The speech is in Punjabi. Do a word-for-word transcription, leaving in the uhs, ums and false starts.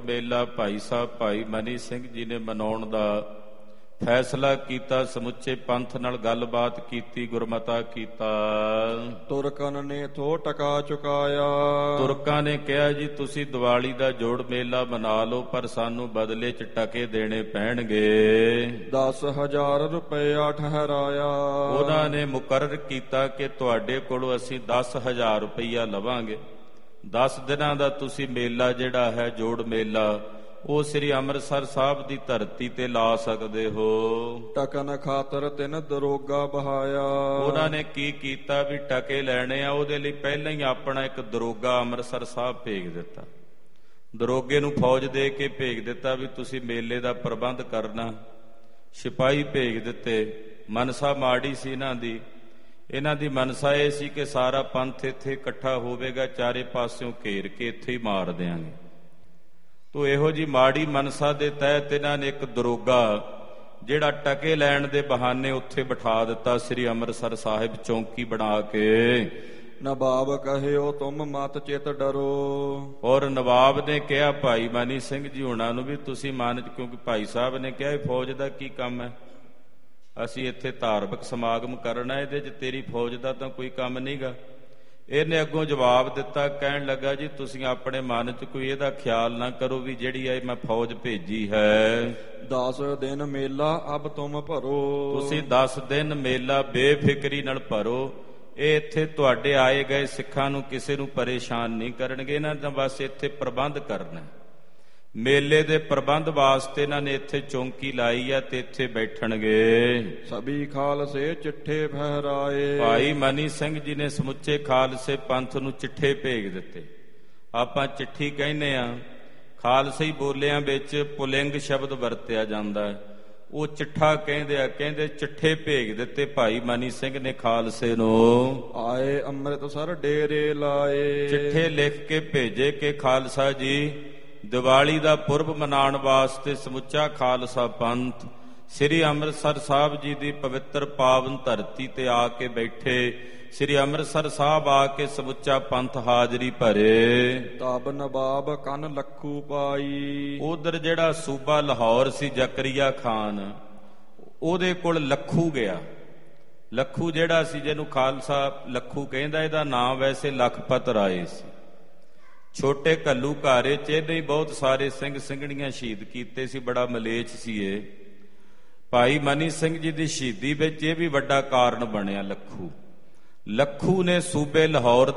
ਮੇਲਾ ਭਾਈ ਸਾਹਿਬ ਭਾਈ ਮਨੀ ਸਿੰਘ ਜੀ ਨੇ ਮਨਾਉਣ ਦਾ ਫੈਸਲਾ ਕੀਤਾ। ਸਮੁੱਚੇ ਪੰਥ ਨਾਲ ਗੱਲਬਾਤ ਕੀਤੀ, ਗੁਰਮਤਾ ਕੀਤਾ। ਤੁਰਕਨ ਨੇ ਥੋ ਟਕਾ ਚੁਕਾਇਆ। ਤੁਰਕਾਂ ਨੇ ਕਿਹਾ ਜੀ ਤੁਸੀਂ ਦੀਵਾਲੀ ਦਾ ਜੋੜ ਮੇਲਾ ਮਨਾ ਲਓ, ਪਰ ਸਾਨੂੰ ਬਦਲੇ ਚ ਟਕੇ ਦੇਣੇ ਪੈਣਗੇ। ਦਸ ਹਜ਼ਾਰ ਰੁਪਇਆ ਠਹਿਰਾਇਆ। ਉਹਨਾਂ ਨੇ ਮੁਕਰਰ ਕੀਤਾ ਕਿ ਤੁਹਾਡੇ ਕੋਲੋਂ ਅਸੀਂ ਦਸ ਹਜ਼ਾਰ ਰੁਪਈਆ ਲਵਾਂਗੇ। ਦਸ ਦਿਨਾਂ ਦਾ ਤੁਸੀਂ ਮੇਲਾ ਜਿਹੜਾ ਹੈ ਜੋੜ ਮੇਲਾ ਉਹ ਸ੍ਰੀ ਅੰਮ੍ਰਿਤਸਰ ਸਾਹਿਬ ਦੀ ਧਰਤੀ ਤੇ ਲਾ ਸਕਦੇ ਹੋ। ਟਕਨ ਖਾਤਰ ਤਿੰਨ ਦਰੋਗਾ ਬਹਾਇਆ। ਉਹਨਾਂ ਨੇ ਕੀ ਕੀਤਾ ਵੀ ਟਕੇ ਲੈਣੇ ਆ, ਉਹਦੇ ਲਈ ਪਹਿਲਾਂ ਹੀ ਆਪਣਾ ਇੱਕ ਦਰੋਗਾ ਅੰਮ੍ਰਿਤਸਰ ਸਾਹਿਬ ਭੇਜ ਦਿੱਤਾ। ਦਰੋਗੇ ਨੂੰ ਫੌਜ ਦੇ ਕੇ ਭੇਜ ਦਿੱਤਾ ਵੀ ਤੁਸੀਂ ਮੇਲੇ ਦਾ ਪ੍ਰਬੰਧ ਕਰਨਾ। ਸਿਪਾਹੀ ਭੇਜ ਦਿੱਤੇ। ਮਨਸਾ ਮਾੜੀ ਸੀ ਇਹਨਾਂ ਦੀ। ਇਹਨਾਂ ਦੀ ਮਨਸਾ ਇਹ ਸੀ ਕਿ ਸਾਰਾ ਪੰਥ ਇੱਥੇ ਇਕੱਠਾ ਹੋਵੇਗਾ, ਚਾਰੇ ਪਾਸਿਓਂ ਘੇਰ ਕੇ ਇੱਥੇ ਹੀ ਮਾਰ ਦਿਆਂਗੇ। ਤੋ ਇਹੋ ਜੀ ਮਾੜੀ ਮਨਸਾ ਦੇ ਤਹਿਤ ਇਹਨਾਂ ਨੇ ਇੱਕ ਦਰੋਗਾ ਜਿਹੜਾ ਟਕੇ ਲੈਣ ਦੇ ਬਹਾਨੇ ਉੱਥੇ ਬਿਠਾ ਦਿੱਤਾ ਸ੍ਰੀ ਅੰਮ੍ਰਿਤਸਰ ਸਾਹਿਬ ਚੌਂਕੀ ਬਣਾ ਕੇ। ਨਵਾਬ ਕਹਿਓ ਤੁਮ ਮਤ ਚਿਤ ਡਰੋ। ਔਰ ਨਵਾਬ ਨੇ ਕਿਹਾ ਭਾਈ ਮਨੀ ਸਿੰਘ ਜੀ ਹੁਣਾਂ ਨੂੰ ਵੀ ਤੁਸੀਂ ਮਨ ਚ, ਕਿਉਂਕਿ ਭਾਈ ਸਾਹਿਬ ਨੇ ਕਿਹਾ ਇਹ ਫੌਜ ਦਾ ਕੀ ਕੰਮ ਹੈ, ਅਸੀਂ ਇੱਥੇ ਧਾਰਮਿਕ ਸਮਾਗਮ ਕਰਨਾ, ਇਹਦੇ ਚ ਤੇਰੀ ਫੌਜ ਦਾ ਤਾਂ ਕੋਈ ਕੰਮ ਨਹੀਂਗਾ। ਇਹਨੇ ਅੱਗੋਂ ਜਵਾਬ ਦਿੱਤਾ, ਕਹਿਣ ਲੱਗਾ ਜੀ ਤੁਸੀਂ ਆਪਣੇ ਮਨ ਚ ਕੋਈ ਇਹਦਾ ਖਿਆਲ ਨਾ ਕਰੋ ਵੀ ਜਿਹੜੀ ਹੈ ਮੈਂ ਫੌਜ ਭੇਜੀ ਹੈ। ਦਸ ਦਿਨ ਮੇਲਾ ਅਬ ਤੁਮ ਭਰੋ। ਤੁਸੀਂ ਦਸ ਦਿਨ ਮੇਲਾ ਬੇਫਿਕਰੀ ਨਾਲ ਭਰੋ। ਇਹ ਇੱਥੇ ਤੁਹਾਡੇ ਆਏ ਗਏ ਸਿੱਖਾਂ ਨੂੰ ਕਿਸੇ ਨੂੰ ਪਰੇਸ਼ਾਨ ਨਹੀਂ ਕਰਨਗੇ। ਇਹਨਾਂ ਦਾ ਬਸ ਇੱਥੇ ਪ੍ਰਬੰਧ ਕਰਨਾ। ਮੇਲੇ ਦੇ ਪ੍ਰਬੰਧ ਵਾਸਤੇ ਇਹਨਾਂ ਨੇ ਇੱਥੇ ਚੌਂਕੀ ਲਾਈ ਆ ਤੇ ਇੱਥੇ ਬੈਠਣਗੇ। ਸਭੀ ਖਾਲਸੇ ਚਿੱਠੇ ਫਹਿਰਾਏ। ਭਾਈ ਮਨੀ ਸਿੰਘ ਜੀ ਨੇ ਸਮੁੱਚੇ ਖਾਲਸੇ ਪੰਥ ਨੂੰ ਚਿੱਠੇ ਭੇਜ ਦਿੱਤੇ। ਆਪਾਂ ਚਿੱਠੀ ਕਹਿੰਦੇ ਆ, ਖਾਲਸਈ ਬੋਲਿਆਂ ਵਿੱਚ ਪੁਲਿੰਗ ਸ਼ਬਦ ਵਰਤਿਆ ਜਾਂਦਾ ਹੈ, ਉਹ ਚਿੱਠਾ ਕਹਿੰਦੇ ਆ। ਕਹਿੰਦੇ ਚਿੱਠੇ ਭੇਜ ਦਿੱਤੇ ਭਾਈ ਮਨੀ ਸਿੰਘ ਨੇ ਖਾਲਸੇ ਨੂੰ। ਆਏ ਅੰਮ੍ਰਿਤਸਰ ਡੇਰੇ ਲਾਏ। ਚਿੱਠੇ ਲਿਖ ਕੇ ਭੇਜੇ ਕਿ ਖਾਲਸਾ ਜੀ ਦੀਵਾਲੀ ਦਾ ਪੁਰਬ ਮਨਾਉਣ ਵਾਸਤੇ ਸਮੁੱਚਾ ਖਾਲਸਾ ਪੰਥ ਸ੍ਰੀ ਅੰਮ੍ਰਿਤਸਰ ਸਾਹਿਬ ਜੀ ਦੀ ਪਵਿੱਤਰ ਪਾਵਨ ਧਰਤੀ ਤੇ ਆ ਕੇ ਬੈਠੇ। ਸ੍ਰੀ ਅੰਮ੍ਰਿਤਸਰ ਸਾਹਿਬ ਆ ਕੇ ਸਮੁੱਚਾ ਪੰਥ ਹਾਜ਼ਰੀ ਭਰੇ। ਤਬ ਨਵਾਬ ਕੰਨ ਲੱਖੂ ਪਾਈ। ਉਧਰ ਜਿਹੜਾ ਸੂਬਾ ਲਾਹੌਰ ਸੀ ਜ਼ਕਰੀਆ ਖਾਨ, ਉਹਦੇ ਕੋਲ ਲੱਖੂ ਗਿਆ। ਲੱਖੂ ਜਿਹੜਾ ਸੀ, ਜਿਹਨੂੰ ਖਾਲਸਾ ਲੱਖੂ ਕਹਿੰਦਾ, ਇਹਦਾ ਨਾਮ ਵੈਸੇ ਲਖਪਤ ਰਾਏ ਸੀ। ਛੋਟੇ ਘੱਲੂ ਘਾਰੇ ਚ ਇਹਨੇ ਹੀ ਬਹੁਤ ਸਾਰੇ ਸਿੰਘ ਸਿੰਘਣੀਆਂ ਸ਼ਹੀਦ ਕੀਤੇ ਸੀ। ਬੜਾ ਮਲੇਛ ਸੀ ਇਹ। ਭਾਈ ਮਨੀ ਸਿੰਘ ਜੀ ਦੀ ਸ਼ਹੀਦੀ ਵਿੱਚ ਇਹ ਵੀ ਵੱਡਾ ਕਾਰਨ ਬਣਿਆ। ਲੱਖੂ ਲੱਖੂ ਨੇ ਸੂਬੇ ਲਾਹੌਰ